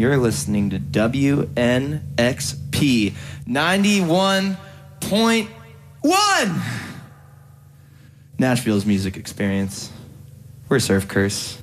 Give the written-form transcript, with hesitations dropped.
You're listening to WNXP 91.1. Nashville's music experience. We're Surf Curse.